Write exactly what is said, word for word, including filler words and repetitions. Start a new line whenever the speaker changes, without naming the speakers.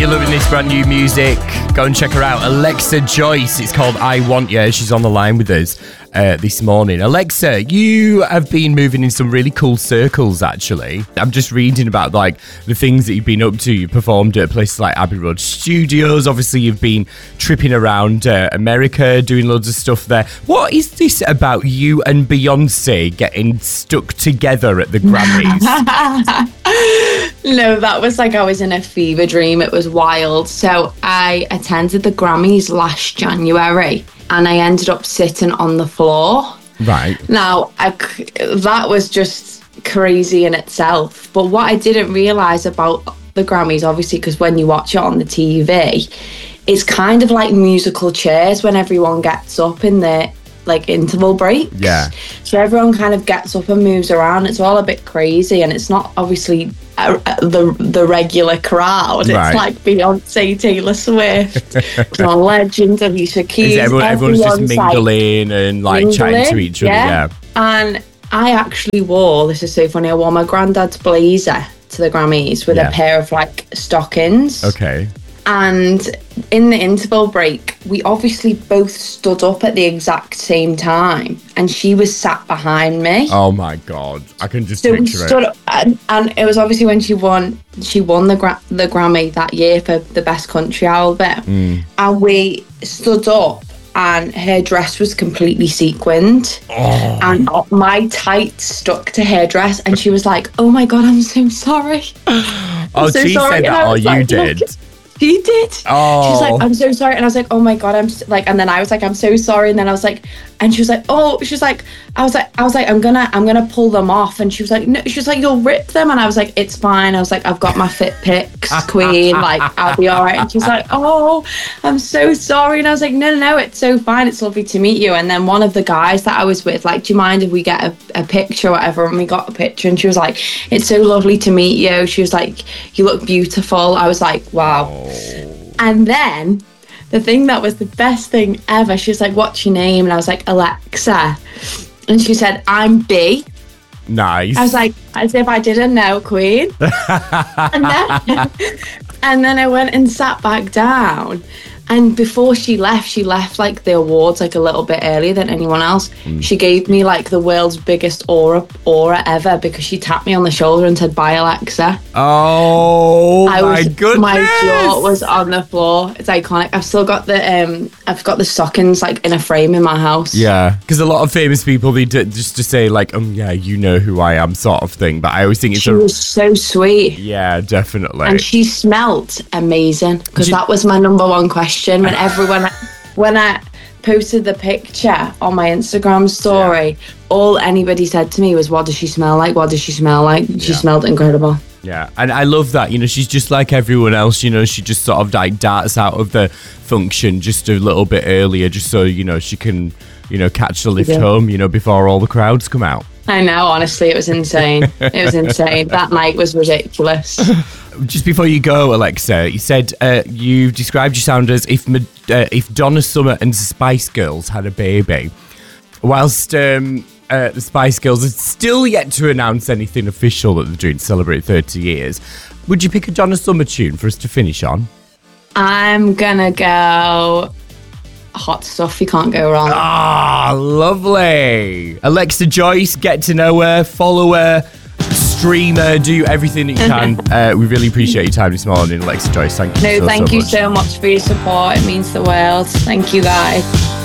you're loving this brand new music, go and check her out. Alexa Joyce. It's called I Want Ya. She's on the line with us uh, this morning. Alexa, you have been moving in some really cool circles, actually. I'm just reading about like the things that you've been up to. You performed at places like Abbey Road Studios. Obviously, you've been tripping around uh, America, doing loads of stuff there. What is this about you and Beyonce getting stuck together at the Grammys?
No, that was like I was in a fever dream. It was wild. So I attended the Grammys last January and I ended up sitting on the floor.
Right.
Now, I, that was just crazy in itself. But what I didn't realise about the Grammys, obviously, because when you watch it on the T V, it's kind of like musical chairs when everyone gets up in the like interval breaks.
Yeah.
So everyone kind of gets up and moves around. It's all a bit crazy, and it's not obviously uh, the the regular crowd.
Right.
It's like Beyonce, Taylor Swift, John Legend, Alicia Keys.
Is everyone, everyone's just mingling
like,
and like
mingling,
chatting to each other.
yeah.
Yeah.
And I actually wore, this is so funny, I wore my granddad's blazer to the Grammys with
Yeah.
a pair of like stockings.
Okay.
And in the interval break, we obviously both stood up at the exact same time, and she was sat behind me.
Oh my God, I can just
So we
picture
stood
it.
up, and, and it was obviously when she won. She won the gra- the Grammy that year for the best country album,
Mm.
and we stood up, and her dress was completely sequined,
Oh.
and my tights stuck to her dress, and she was like, "Oh my God, I'm so sorry." I'm
Oh,
so
she
sorry.
said
And
that,
I
or
was
you
like,
did?
"Look." She did.
Oh.
She's like, I'm so sorry. And I was like, oh my God, I'm s-, like, and then I was like, I'm so sorry. And then I was like, and she was like, oh, she was like, I was like, I was like, I'm gonna, I'm gonna pull them off. And she was like, no, she was like, you'll rip them. And I was like, it's fine. I was like, I've got my fit pics, queen. Like, I'll be all right. And she was like, oh, I'm so sorry. And I was like, no, no, no, it's so fine. It's lovely to meet you. And then one of the guys that I was with, like, do you mind if we get a, a picture or whatever? And we got a picture. And she was like, it's so lovely to meet you. She was like, you look beautiful. I was like, wow.
Oh.
And then the thing that was the best thing ever, she was like, what's your name? And I was like, Alexa. And she said, I'm B.
Nice.
I was like, as if I didn't know, queen. and, then, and then I went and sat back down. And before she left, she left like the awards like a little bit earlier than anyone else. Mm. She gave me like the world's biggest aura aura ever because she tapped me on the shoulder and said, bye, Alexa.
Oh
I
my
was,
goodness.
My jaw was on the floor. It's iconic. I've still got the um I've got the stockings like in a frame in my house.
Yeah, because a lot of famous people, they do, just to say like, um, yeah, you know who I am sort of thing. But I always think it's
she
a...
was so sweet.
Yeah, definitely.
And she smelt amazing because
You-
that was my number one question when everyone when I posted the picture on my Instagram story, yeah. all anybody said to me was, what does she smell like? What does she smell like? She
Yeah.
smelled incredible.
Yeah, and I love that, you know, she's just like everyone else, you know, she just sort of like darts out of the function just a little bit earlier, just so, you know, she can, you know, catch the lift
Yeah.
home, you know, before all the crowds come out.
I know, honestly, it was insane. It was insane. That night was ridiculous.
Just before you go, Alexa, you said uh, you described your sound as if uh, if Donna Summer and Spice Girls had a baby. Whilst um, uh, the Spice Girls are still yet to announce anything official that they're doing to celebrate thirty years, would you pick a Donna Summer tune for us to finish on?
I'm gonna go Hot Stuff. You can't go wrong.
Ah, lovely. Alexa Joyce, get to know her, follow her, stream her, do everything that you can. uh, we really appreciate your time this morning, Alexa Joyce. Thank you
No,
so,
thank
so
you
much.
so much for your support. It means the world. Thank you, guys.